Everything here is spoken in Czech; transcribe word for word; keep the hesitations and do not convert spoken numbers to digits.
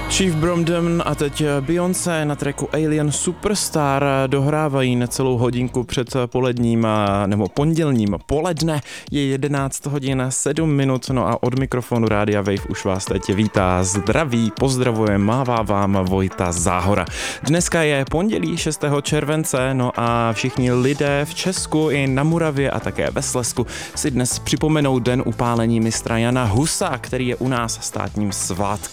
Chief Bromden a teď Beyoncé na tracku Alien Superstar dohrávají necelou hodinku před poledním nebo pondělním poledne. Je jedenáct hodin sedm minut, no a od mikrofonu Rádia Wave už vás teď vítá, zdraví, pozdravuje, mává vám Vojta Záhora. Dneska je pondělí šestého července, no a všichni lidé v Česku i na Moravě a také ve Slezsku si dnes připomenou den upálení mistra Jana Husa, který je u nás státním svátkem.